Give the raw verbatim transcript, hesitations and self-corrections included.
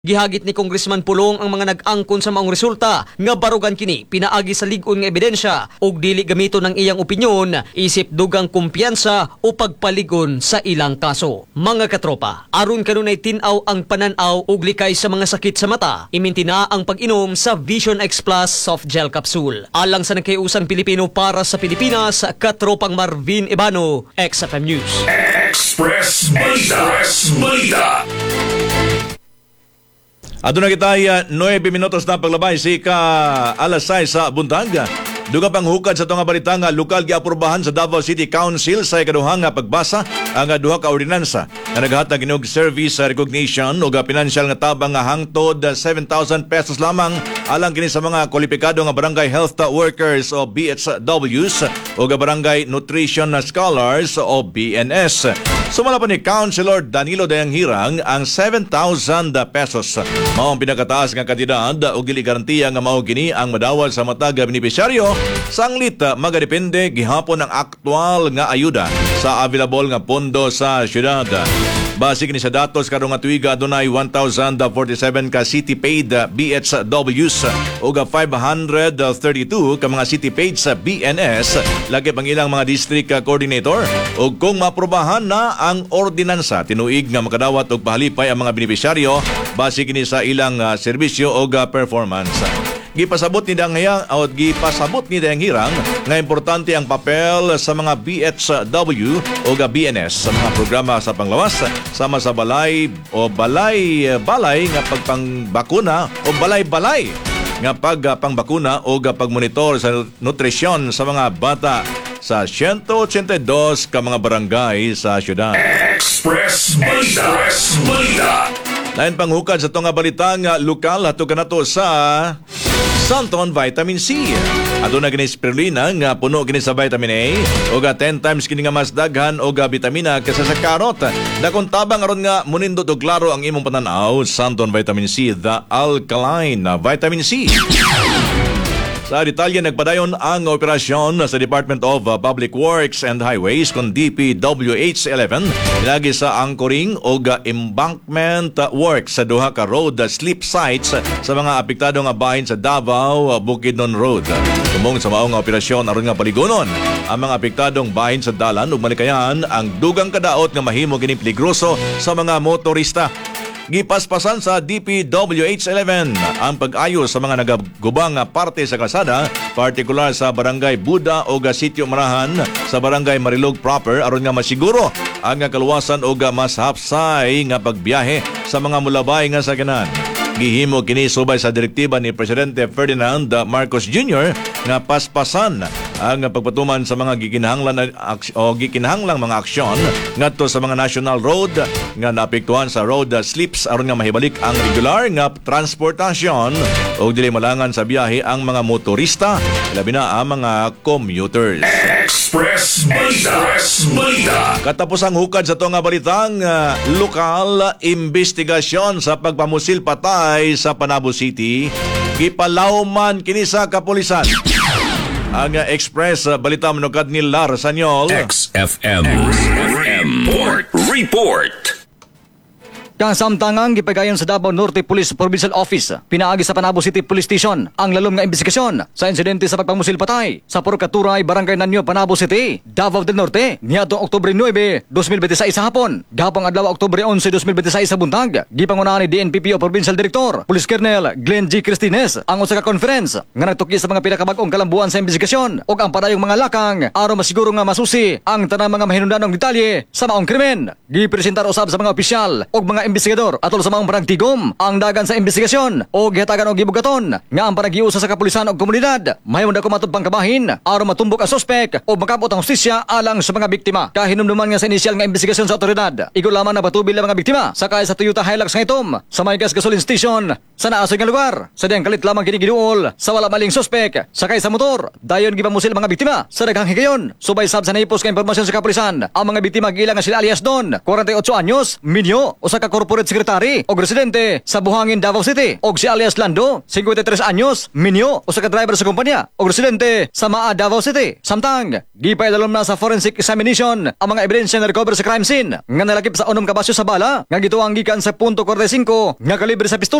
Gihagit ni Congressman Pulong ang mga nag-angkon sa maong resulta nga barugan kini pinaagi sa lig-on nga ebidensya ug dili gamito ng iyang opinyon isip dugang kumpiyansa o pagpaligon sa ilang kaso. Mga katropa, aron kanunay tin-aw ang pananaw ug likay sa mga sakit sa mata, imintina ang pag-inom sa Vision X Plus Soft Gel Capsule. Alang sa nagkayusang Pilipino para sa Pilipinas, katropang Marvin Ibano, X F M News. Express Balita. Express Balita. Aduna kita ay nueve minutos na paglabay si ka alas sais sa buntag. Duga pang hukad sa itong balita nga lokal giaprubahan sa Davao City Council sa ikaduhang nga pagbasa ang duha ka ordinansa nga naghatag inog service recognition o financial nga tabang nga hangtod seven thousand pesos lamang alang kini sa mga kwalipikado nga barangay health workers o B H Ws o barangay nutrition scholars o B N S. Sumala pa ni Councilor Danilo Dayanghirang ang seven thousand pesos. Mao ang pinakataas nga kantidad ug dili garantiya nga mao kini ang madawal sa matag benepisyaryo. Sanglit magadepende gihapon ang aktual nga ayuda sa available nga pondo sa syudad. Base kini sa datos karong nga tuiga adunay one thousand forty-seven ka city paid B H Ws ug five hundred thirty-two ka mga city paid sa B N S lagi pang ilang mga district coordinator ug kung maprobahan na ang ordinansa tinuig nga makadawat og pahalipay ang mga benepisyaryo base kini sa ilang uh, serbisyo ug uh, performance. Gipasabot ni Danghirang o gipasabot ni Danghirang nga importante ang papel sa mga B H W o B N S sa mga programa sa panglawas sama sa balay o balay balay nga pagpangbakuna o balay-balay nga pagpangbakuna o pagmonitor sa nutrisyon sa mga bata sa one eighty-two ka mga barangay sa syudad. Express Balita. Express Balita. Lain panghukad sa itong balita nga lokal ato kanato sa Santon Vitamin C. Aduna gini spirulina nga puno gini sa vitamin A o ga ten times kini nga mas daghan o ga vitamina kaysa sa karot. Dakon tabang aron nga munindot og klaro ang imong pananaw. Santon Vitamin C, the alkaline vitamin C. Sa detalye, nagpadayon ang operasyon sa Department of Public Works and Highways kung D P W H eleven ilagi sa anchoring o embankment works sa duha ka road slip sites sa mga apektado nga bahin sa Davao Bukidnon Road. Tumong sa maong operasyon aron nga paligonon ang mga apektadong bahin sa dalan ug malikayan ang dugang kadaot nga mahimo kini peligroso sa mga motorista. Gipaspasan sa D P W H eleven ang pag-ayos sa mga nagagubang parte sa kalsada, partikular sa Barangay Buda o Sitio Marahan sa Barangay Marilog proper aron nga masiguro ang kaluwasan o mas hapsay nga pagbiyahe sa mga mulabay nga sakyanan. Gihimo kini subay sa direktiba ni Presidente Ferdinand Marcos Junior nga paspasan ang pagpatuman sa mga gikinahanglan o gikinahanglang mga aksyon ngadto sa mga national road nga naapektuhan sa road slips aron nga mahibalik ang regular nga transportasyon o dili malangan sa biyahe ang mga motorista labi na ang mga commuters. Express Balita. Express Balita. Katapos ang hukad sa itong balitang uh, lokal investigasyon sa pagpamusil patay sa Panabo City, gipalawman kini sa kapulisan. Ang uh, Express uh, Balita manukad ni Lar Sanyol. X F M. Report. Report. Kasamtangang gipagayon sa Davao Norte Police Provincial Office, pinaagi sa Panabo City Police Station ang lalom nga investigasyon sa insidente sa pagpamusil patay sa Purkaturay, Barangay Nanyo, Panabo City, Davao del Norte, niadtong Oktubre nine, twenty twenty-six sa hapon. Gapang adlaw Oktubre eleven, twenty twenty-six sa buntag, gipangunahan ni D N P P O Provincial Director Police Colonel Glenn G. Cristines ang usa ka conference nga nagtuki sa mga pinakabag-ong kalambuan sa investigasyon ug ang padayong mga lakang aron masiguro nga masusi ang tanang mga mahinungdanong detalye sa maong krimen. Gipresentar usab sa mga opisyal ug mga investigador atol sa mga panagtigom ang dagan sa investigasyon o gihatagan og gibugaton nga ang panagiusa sa kapulisan og komunidad mahimong dako matud pangkabahin aron matumbok ang suspek o makabot ang hustisya alang sa mga biktima. Kahinumduman nga sa inisyal nga investigasyon sa otoridad, igo lamang na patubil ang mga biktima sakay sa Toyota Hilux nga itom sa may gas gasoline station sa naasoy nga lugar. Sa diyang kalit lamang kini giduol sa wala maling suspek sakay sa motor. Dayon gipamusil mga biktima sa daghang higayon. Subay sab sa naipos nga impormasyon sa kapulisan, ang mga biktima giila nga sila alias Don, forty-eight anyos, Minyo, usa ka corporate secretary o residente sa Buhangin, Davao City og si alias Lando, fifty-three anyos, minyo o sa ka-driver sa kumpanya o residente sa Maa, Davao City. Samtang gipaidalom na sa forensic examination ang mga ebidensya na recover sa crime scene nga nalakip sa unom ka basyo sa bala nga gituang gikan sa punto forty-five nga kalibre sa pistola